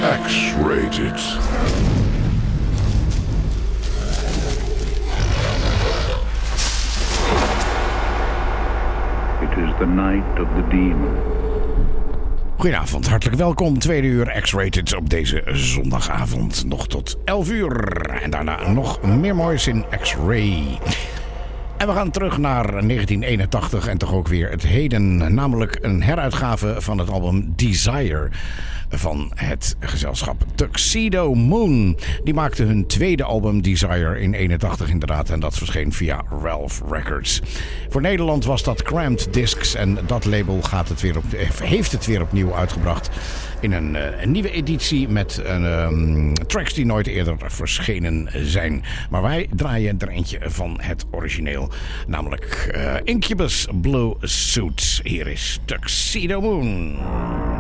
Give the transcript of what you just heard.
X-Rated. It is the night of the demon. Goedenavond, hartelijk welkom. Tweede uur X-Rated op deze zondagavond. Nog tot 11 uur. En daarna nog meer moois in X-Ray. En we gaan terug naar 1981 en toch ook weer het heden. Namelijk een heruitgave van het album Desire van het gezelschap Tuxedo Moon. Die maakte hun tweede album Desire in 81 inderdaad. En dat verscheen via Ralph Records. Voor Nederland was dat Cramped Discs. En dat label heeft het weer opnieuw uitgebracht. In een nieuwe editie met tracks die nooit eerder verschenen zijn. Maar wij draaien er eentje van het origineel. Namelijk Incubus Blue Suits. Hier is Tuxedo Moon.